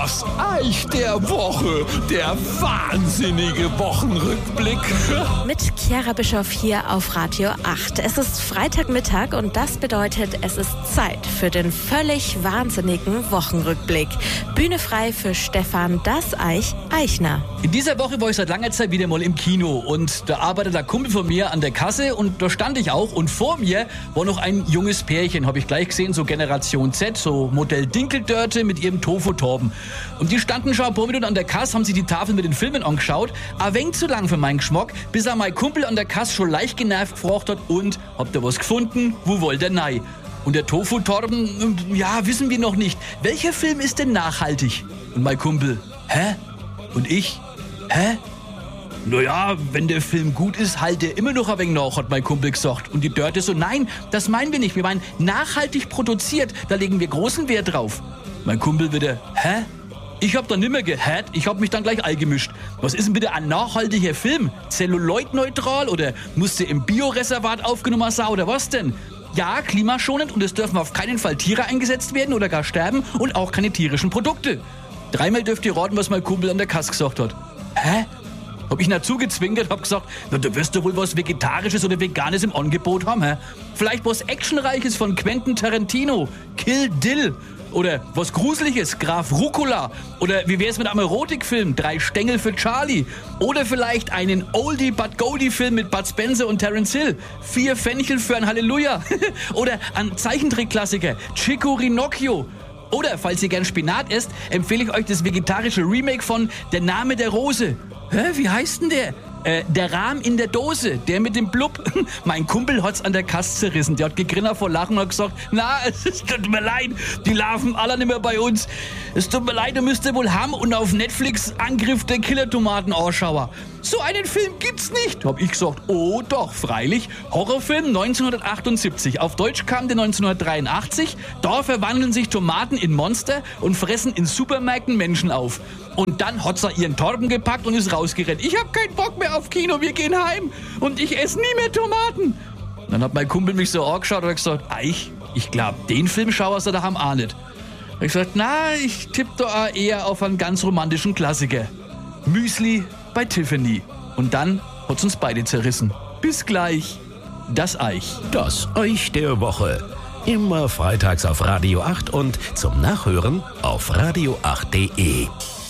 Das Eich der Woche, der wahnsinnige Wochenrückblick. Mit Chiara Bischoff hier auf Radio 8. Es ist Freitagmittag und das bedeutet, es ist Zeit für den völlig wahnsinnigen Wochenrückblick. Bühne frei für Stefan Das Eich Eichner. In dieser Woche war ich seit langer Zeit wieder mal im Kino und da arbeitet ein Kumpel von mir an der Kasse und da stand ich auch und vor mir war noch ein junges Pärchen, habe ich gleich gesehen, so Generation Z, so Modell Dinkeldörte mit ihrem Tofu-Torben. Und die standen schon ein paar Minuten an der Kasse, haben sich die Tafel mit den Filmen angeschaut, ein wenig zu lang für meinen Geschmack, bis er mein Kumpel an der Kasse schon leicht genervt gefragt hat und, habt ihr was gefunden? Wo wollt ihr rein? Und der Tofu-Torben, ja, wissen wir noch nicht. Welcher Film ist denn nachhaltig? Und mein Kumpel, hä? Und ich, hä? Naja, wenn der Film gut ist, halt er immer noch ein wenig nach, hat mein Kumpel gesagt. Und die Dörte so, nein, das meinen wir nicht. Wir meinen nachhaltig produziert, da legen wir großen Wert drauf. Mein Kumpel wieder, hä? Ich hab da nimmer gehört, ich hab mich dann gleich eingemischt. Was ist denn bitte ein nachhaltiger Film? Zelluloidneutral oder musste im Bioreservat aufgenommen sein oder was denn? Ja, klimaschonend und es dürfen auf keinen Fall Tiere eingesetzt werden oder gar sterben und auch keine tierischen Produkte. Dreimal dürft ihr raten, was mein Kumpel an der Kasse gesagt hat. Hä? Hab ich dazu gezwinkert, hab gesagt, na, du wirst doch wohl was Vegetarisches oder Veganes im Angebot haben, hä? Vielleicht was Actionreiches von Quentin Tarantino, Kill Dill. Oder was Gruseliges, Graf Rucola. Oder wie wär's mit einem Erotikfilm, 3 Stängel für Charlie. Oder vielleicht einen Oldie-but-Goldie-Film mit Bud Spencer und Terence Hill, 4 Fenchel für ein Halleluja. Oder ein Zeichentrickklassiker, Chico Rinocchio. Oder, falls ihr gern Spinat esst, empfehle ich euch das vegetarische Remake von Der Name der Rose. Hä, wie heißt denn der? Der Rahm in der Dose, der mit dem Blub. Mein Kumpel hat's an der Kasse zerrissen. Der hat gegrinnert vor Lachen und hat gesagt, na, es tut mir leid, die laufen alle nicht mehr bei uns. Es tut mir leid, du müsst ihr wohl haben und auf Netflix Angriff der Killer-Tomaten anschauen. So einen Film gibt's nicht, hab ich gesagt. Oh doch, freilich. Horrorfilm 1978. Auf Deutsch kam der 1983. Da verwandeln sich Tomaten in Monster und fressen in Supermärkten Menschen auf. Und dann hat sie ihren Torben gepackt und ist rausgerannt. Ich hab keinen Bock mehr auf Kino, wir gehen heim. Und ich esse nie mehr Tomaten. Dann hat mein Kumpel mich so angeschaut und hat gesagt, Eich, ich glaub, den Film schauen sie daheim auch nicht. Und ich gesagt, na, ich tippe da eher auf einen ganz romantischen Klassiker. Müsli bei Tiffany. Und dann hat's uns beide zerrissen. Bis gleich. Das Eich. Das Eich der Woche. Immer freitags auf Radio 8 und zum Nachhören auf radio8.de.